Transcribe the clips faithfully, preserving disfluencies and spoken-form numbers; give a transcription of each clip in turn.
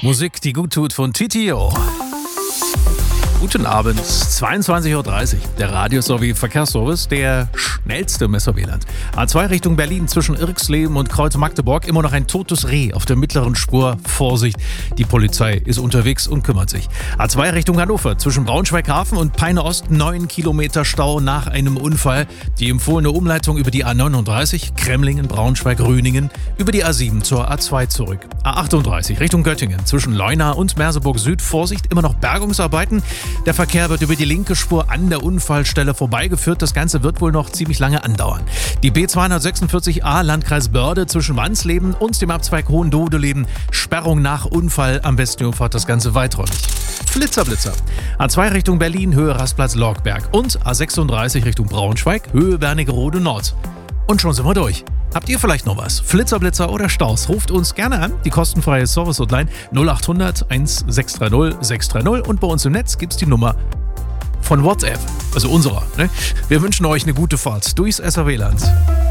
Musik, die gut tut von T T O. Guten Abend, zweiundzwanzig Uhr dreißig. Der Radio-Sowie Verkehrsservice, der schnellste im S V W-Land. A zwei Richtung Berlin zwischen Irxleben und Kreuz Magdeburg. Immer noch ein totes Reh auf der mittleren Spur. Vorsicht, die Polizei ist unterwegs und kümmert sich. A zwei Richtung Hannover zwischen Braunschweig-Hafen und Peine Ost. Neun Kilometer Stau nach einem Unfall. Die empfohlene Umleitung über die A neununddreißig, Kremlingen, Braunschweig, Rüningen, über die A sieben zur A zwei zurück. A achtunddreißig Richtung Göttingen zwischen Leuna und Merseburg Süd. Vorsicht, immer noch Bergungsarbeiten. Der Verkehr wird über die linke Spur an der Unfallstelle vorbeigeführt. Das Ganze wird wohl noch ziemlich lange andauern. Die B zweihundertsechsundvierzig A Landkreis Börde zwischen Wansleben und dem Abzweig Hohendodeleben. Sperrung nach Unfall. Am besten ihr fahrt das Ganze weiträumig. Flitzer, Blitzer. A zwei Richtung Berlin, Höhe Rastplatz Lorgberg. Und A sechsunddreißig Richtung Braunschweig, Höhe Wernigerode Nord. Und schon sind wir durch. Habt ihr vielleicht noch was? Flitzer, Blitzer oder Staus? Ruft uns gerne an. Die kostenfreie Service-Hotline null acht hundert sechs drei null sechs drei null. Und bei uns im Netz gibt's die Nummer von WhatsApp. Also unserer. Ne? Wir wünschen euch eine gute Fahrt durchs S V W-Land.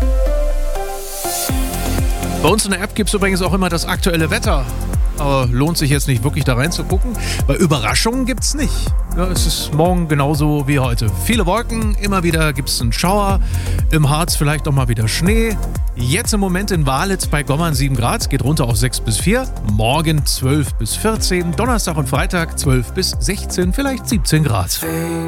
Bei uns in der App gibt's übrigens auch immer das aktuelle Wetter. Aber lohnt sich jetzt nicht wirklich da reinzugucken, weil Überraschungen gibt's nicht. Ja, es ist morgen genauso wie heute. Viele Wolken, immer wieder gibt's einen Schauer. Im Harz vielleicht auch mal wieder Schnee. Jetzt im Moment in Walitz bei Gommern sieben Grad, geht runter auf sechs bis vier. Morgen zwölf bis vierzehn, Donnerstag und Freitag zwölf bis sechzehn, vielleicht siebzehn Grad.